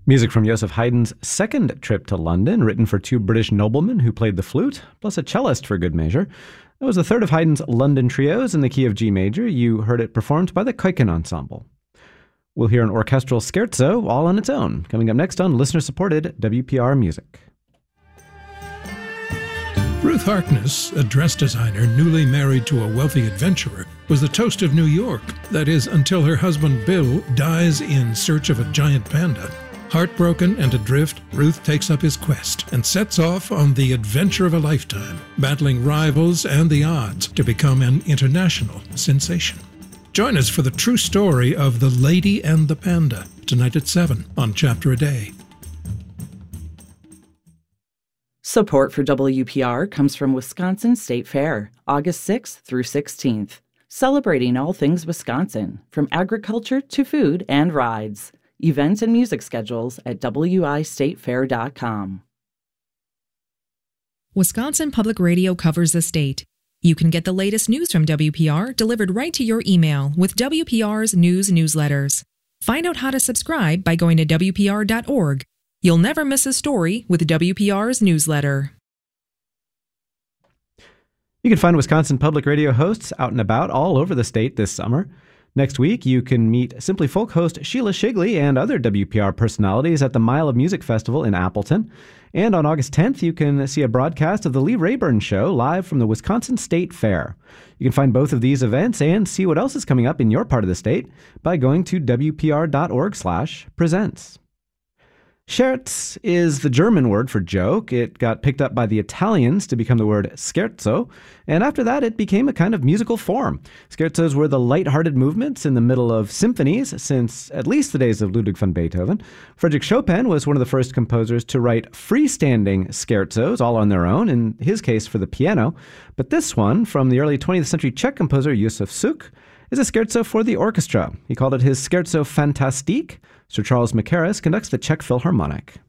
Music from Joseph Haydn's second trip to London, written for two British noblemen who played the flute, plus a cellist for good measure. That was the third of Haydn's London trios in the key of G major. You heard it performed by the Keuken Ensemble. We'll hear an orchestral scherzo all on its own, coming up next on listener-supported WPR Music. Ruth Harkness, a dress designer newly married to a wealthy adventurer, was the toast of New York. That is, until her husband Bill dies in search of a giant panda. Heartbroken and adrift, Ruth takes up his quest and sets off on the adventure of a lifetime, battling rivals and the odds to become an international sensation. Join us for the true story of The Lady and the Panda, tonight at 7 on Chapter a Day. Support for WPR comes from Wisconsin State Fair, August 6th through 16th, celebrating all things Wisconsin, from agriculture to food and rides. Events and music schedules at wistatefair.com. Wisconsin Public Radio covers the state. You can get the latest news from WPR delivered right to your email with WPR's news newsletters. Find out how to subscribe by going to WPR.org. You'll never miss a story with WPR's newsletter. You can find Wisconsin Public Radio hosts out and about all over the state this summer. Next week, you can meet Simply Folk host Sheila Shigley and other WPR personalities at the Mile of Music Festival in Appleton. And on August 10th, you can see a broadcast of the Lee Rayburn Show live from the Wisconsin State Fair. You can find both of these events and see what else is coming up in your part of the state by going to wpr.org/presents. Scherz is the German word for joke. It got picked up by the Italians to become the word scherzo, and after that it became a kind of musical form. Scherzos were the light-hearted movements in the middle of symphonies since at least the days of Ludwig van Beethoven. Frédéric Chopin was one of the first composers to write freestanding scherzos all on their own, in his case for the piano. But this one, from the early 20th century Czech composer Josef Suk, is a scherzo for the orchestra. He called it his Scherzo Fantastique. Sir Charles Mackerras conducts the Czech Philharmonic.